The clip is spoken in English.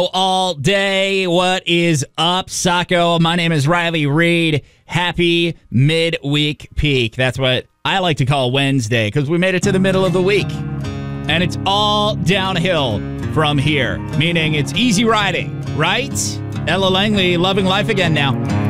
All day. What is up, Sacco? My name is Riley Reed. Happy midweek peak. That's what I like to call Wednesday because we made it to the middle of the week. And it's all downhill from here, meaning it's easy riding, right? Ella Langley, loving life again now.